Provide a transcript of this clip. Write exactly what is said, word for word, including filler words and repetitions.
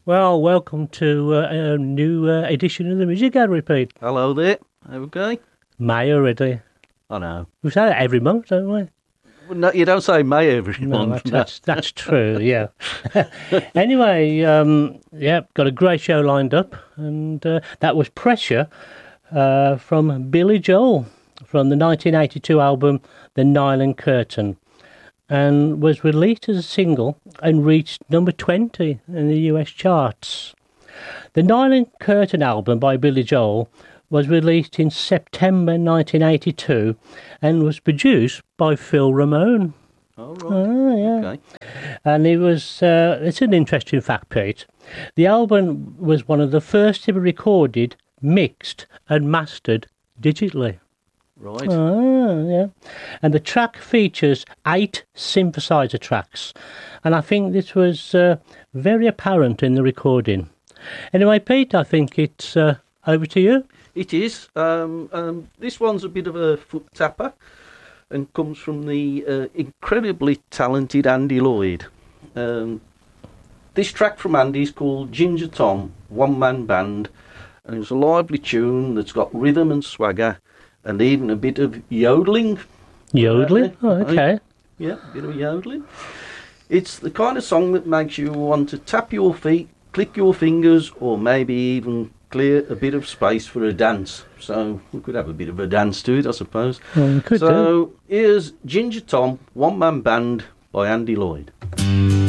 Well, welcome to uh, a new uh, edition of the Music Gallery, Pete. Hello there. Okay. May already. I know. We say that every month, don't we? Well, no, you don't say May every No, month. that's, that's, that's true, yeah. Anyway, um, yeah, got a great show lined up, and uh, that was Pressure uh, from Billy Joel from the nineteen eighty-two album The Nylon Curtain, and was released as a single and reached number twenty in the U S charts. The Nylon Curtain album by Billy Joel was released in September nineteen eighty-two and was produced by Phil Ramone. Oh, right. Oh, yeah. Okay. And it was, uh, it's an interesting fact, Pete. The album was one of the first to be recorded, mixed and mastered digitally. Right. Oh, yeah. And the track features eight synthesizer tracks. And I think this was uh, very apparent in the recording. Anyway, Pete, I think it's uh, over to you. It is. Um, um, this one's a bit of a foot tapper and comes from the uh, incredibly talented Andy Lloyd. Um, this track from Andy is called Ginger Tom, One Man Band, and it's a lively tune that's got rhythm and swagger and even a bit of yodeling. Yodeling? Uh, Oh, okay. Yeah, a bit of yodeling. It's the kind of song that makes you want to tap your feet, click your fingers, or maybe even clear a bit of space for a dance. So we could have a bit of a dance to it, I suppose. Well, we could so do. here's Ginger Tom, One Man Band by Andy Lloyd.